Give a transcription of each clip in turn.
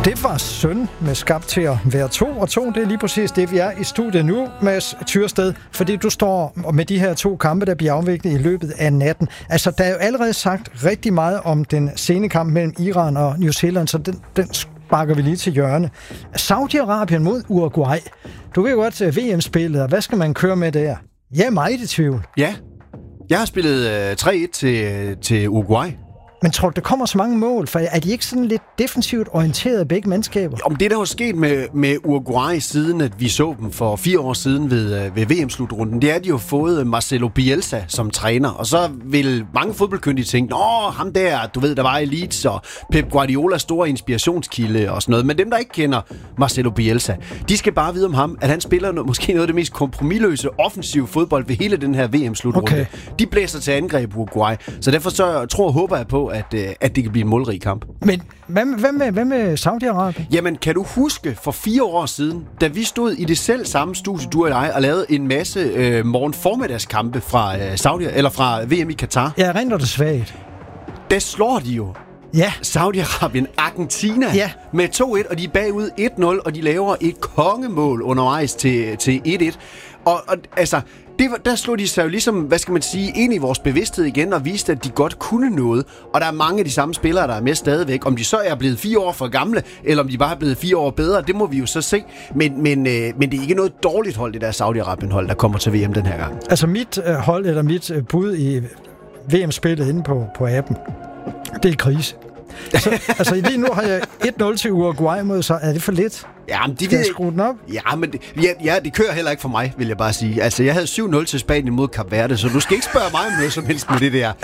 Det var synd med skabt til at være 2, og 2, det er lige præcis det, vi er i studiet nu, Mads Tyrsted, fordi du står med de her 2 kampe, der bliver afviklet i løbet af natten. Altså, der er jo allerede sagt rigtig meget om den sene kamp mellem Iran og New Zealand, så den sparker vi lige til hjørne. Saudi-Arabien mod Uruguay. Du ved jo godt VM-spillet, og hvad skal man køre med der? Jeg er meget i tvivl. Ja, jeg har spillet 3-1 til Uruguay. Men tror du, der kommer så mange mål? For er de ikke sådan lidt defensivt orienteret begge mandskaber? Om det, der var sket med Uruguay siden, at vi så dem for 4 år siden ved VM-slutrunden, det er, at de har fået Marcelo Bielsa som træner. Og så vil mange fodboldkyndige tænke, ham der, du ved, der var i Leeds, og Pep Guardiolas store inspirationskilde og sådan noget. Men dem, der ikke kender Marcelo Bielsa, de skal bare vide om ham, at han spiller måske noget af det mest kompromisløse offensive fodbold ved hele den her VM-slutrunde. Okay. De blæser til angreb Uruguay. Så derfor så håber jeg på, at det kan blive en målrig kamp. Men hvad med Saudi-Arabien? Jamen, kan du huske for 4 år siden, da vi stod i det selv samme studie, du og jeg, og lavede en masse morgen-formiddagskampe fra VM i Katar? Jeg erindrer det svagt. Der slår de jo Saudi-Arabien, Argentina med 2-1, og de er bagud 1-0, og de laver et kongemål undervejs til 1-1. Og altså, der slog de sig jo ligesom, hvad skal man sige, ind i vores bevidsthed igen og viste, at de godt kunne noget. Og der er mange af de samme spillere, der er med stadigvæk. Om de så er blevet 4 år for gamle, eller om de bare er blevet 4 år bedre, det må vi jo så se. Men det er ikke noget dårligt hold, det der Saudi-Arabien-hold, der kommer til VM den her gang. Altså mit hold, eller mit bud i VM-spillet inde på appen, det er krise. Så, altså lige nu har jeg 1-0 til Uruguay mod, så er det for lidt? Ja, men skal jeg skrue den op? Ja, men det kører heller ikke for mig, vil jeg bare sige. Altså, jeg havde 7-0 til Spanien mod Kap Verde, så du skal ikke spørge mig om noget som helst med det der.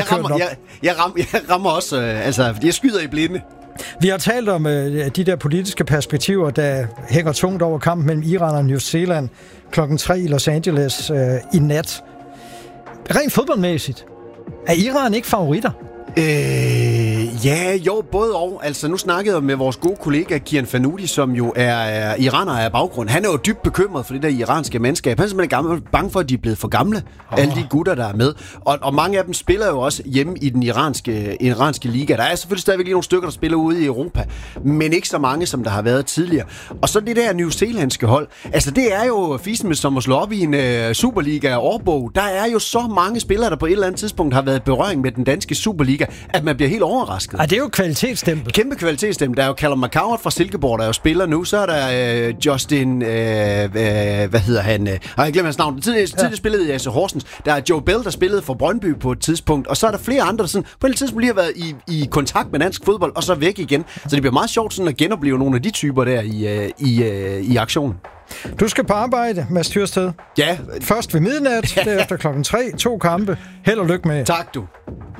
Jeg rammer også, jeg skyder i blinde. Vi har talt om de der politiske perspektiver, der hænger tungt over kampen mellem Iran og New Zealand klokken 3 i Los Angeles i nat. Rent fodboldmæssigt, er Iran ikke favoritter? Både og. Altså, nu snakkede jeg med vores gode kollega Kian Fanudi, som jo er iraner af baggrund. Han er jo dybt bekymret for det der iranske mandskab. Han er simpelthen bange for, at de er blevet for gamle. Alle de gutter, der er med. Og mange af dem spiller jo også hjemme i den iranske liga. Der er selvfølgelig stadigvæk lige nogle stykker, der spiller ude i Europa, men ikke så mange, som der har været tidligere. Og så det der New Zealandske hold. Altså, det er jo fisen som at slå op i en Superliga-årbog. Der er jo så mange spillere, der på et eller andet tidspunkt har været i berøring med den danske Superliga, at man bliver helt overrasket. Det er jo kvalitetsstempel. Kæmpe kvalitetsstempel. Der er jo Callum McCowart fra Silkeborg, der er jo spiller nu. Så er der Justin... hvad hedder han? Jeg glemmer hans navn. Tidligere spillede i AC Horsens. Der er Joe Bell, der spillede for Brøndby på et tidspunkt. Og så er der flere andre, der sådan, på et tidspunkt lige har været i kontakt med dansk fodbold, og så væk igen. Så det bliver meget sjovt sådan at genopleve nogle af de typer der i aktionen. Du skal på arbejde, Mads Tyrsted. Ja. Først ved midnat, derefter klokken 3, 2 kampe. Held og lykke med. Tak, du.